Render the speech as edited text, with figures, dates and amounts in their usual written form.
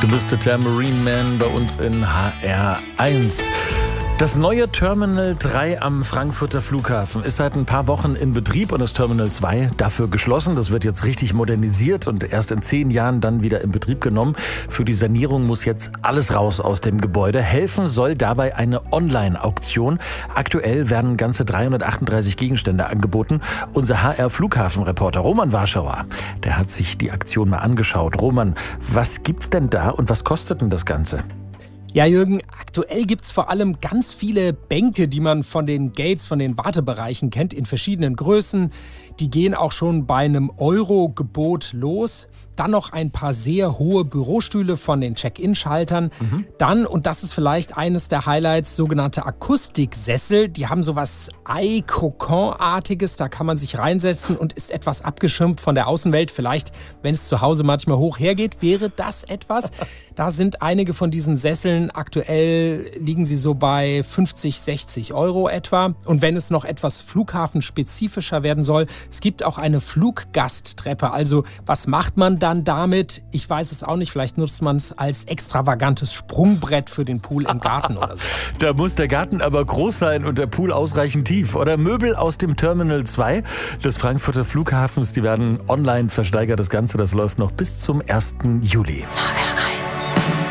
Du bist der Tambourine Man bei uns in HR1. Das neue Terminal 3 am Frankfurter Flughafen ist seit ein paar Wochen in Betrieb und das Terminal 2 dafür geschlossen. Das wird jetzt richtig modernisiert und erst in 10 Jahren dann wieder in Betrieb genommen. Für die Sanierung muss jetzt alles raus aus dem Gebäude. Helfen soll dabei eine Online-Auktion. Aktuell werden ganze 338 Gegenstände angeboten. Unser HR-Flughafenreporter Roman Warschauer, der hat sich die Aktion mal angeschaut. Roman, was gibt's denn da und was kostet denn das Ganze? Ja, Jürgen, aktuell gibt's vor allem ganz viele Bänke, die man von den Gates, von den Wartebereichen kennt, in verschiedenen Größen. Die gehen auch schon bei einem Euro-Gebot los. Dann noch ein paar sehr hohe Bürostühle von den Check-in-Schaltern. Dann, und das ist vielleicht eines der Highlights, sogenannte Akustiksessel. Die haben sowas Ei-Kokon-artiges, da kann man sich reinsetzen und ist etwas abgeschirmt von der Außenwelt. Vielleicht, wenn es zu Hause manchmal hoch hergeht, wäre das etwas. Da sind einige von diesen Sesseln, aktuell liegen sie so bei 50, 60 Euro etwa. Und wenn es noch etwas flughafenspezifischer werden soll, es gibt auch eine Fluggasttreppe. Also was macht man dann damit? Ich weiß es auch nicht. Vielleicht nutzt man es als extravagantes Sprungbrett für den Pool im Garten oder so. Da muss der Garten aber groß sein und der Pool ausreichend tief. Oder Möbel aus dem Terminal 2 des Frankfurter Flughafens, die werden online versteigert. Das Ganze, das läuft noch bis zum 1. Juli.